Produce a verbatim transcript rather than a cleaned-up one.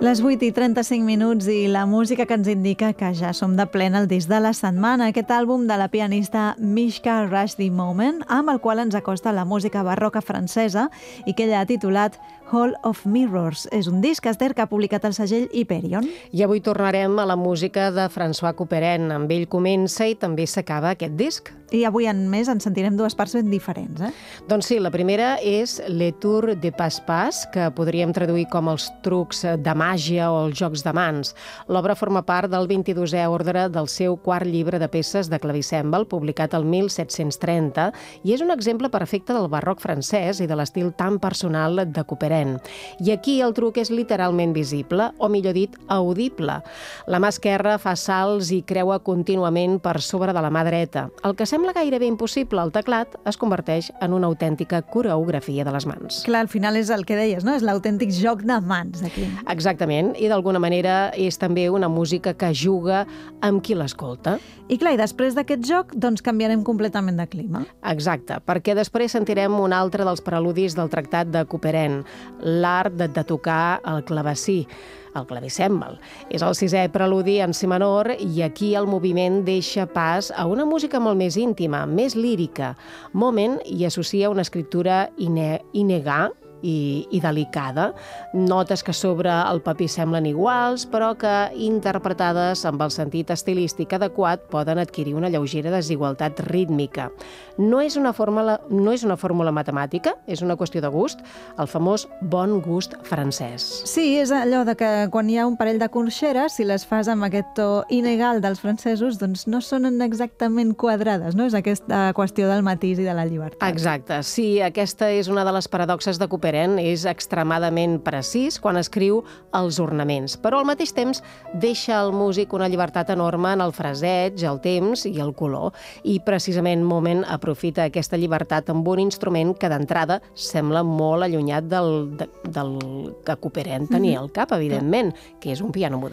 Les vuit i trenta-cinc minuts i la música que ens indica que ja som de plena al disc de la setmana, aquest àlbum de la pianista Mishka Rush the Moment, amb el qual ens acosta la música barroca francesa i que ella ha titulat Hall of Mirrors. És un disc, Esther, que ha publicat el segell Hyperion. I avui tornarem a la música de François Couperin. Amb ell comença i també s'acaba aquest disc. I avui, en més, en sentirem dues parts ben diferents, eh? Doncs sí, la primera és Le Tour de Passe-Passe, que podríem traduir com els trucs de màgia o els jocs de mans. L'obra forma part del vint-i-dosè ordre del seu quart llibre de peces de clavicèmbal, publicat el mil set-cents trenta, i és un exemple perfecte del barroc francès i de l'estil tan personal de Couperin. I aquí el truc és literalment visible, o millor dit, audible. La mà esquerra fa salts i creua contínuament per sobre de la mà dreta. El que sembla gairebé impossible al teclat es converteix en una autèntica coreografia de les mans. Clar, al final és el que deies, no? És l'autèntic joc de mans, aquí. Exactament, i d'alguna manera és també una música que juga amb qui l'escolta. I clar, i després d'aquest joc, doncs canviarem completament de clima. Exacte, perquè després sentirem un altre dels preludis del tractat de Couperin, l'art de, de tocar el clavecí, el clavicèmbal. És el sisè preludi en si menor i aquí el moviment deixa pas a una música molt més íntima, més lírica. Moment hi associa una escriptura ine inegà i, i delicada. Notes que sobre el paper semblen iguals, però que, interpretades amb el sentit estilístic adequat, poden adquirir una lleugera desigualtat rítmica. No és una fórmula, no és una fórmula matemàtica, és una qüestió de gust, el famós bon gust francès. Sí, és allò de que quan hi ha un parell de corxeres, si les fas amb aquest to inegal dels francesos, doncs no sonen exactament quadrades, no? És aquesta qüestió del matís i de la llibertat. Exacte, sí, aquesta és una de les paradoxes de Couperin. És extremadament precís quan escriu els ornaments, però al mateix temps deixa al músic una llibertat enorme en el fraseig, el temps i el color. I precisament Moment aprofita aquesta llibertat amb un instrument que d'entrada sembla molt allunyat del, de, del que Couperin tenia al cap, evidentment, que és un piano modern.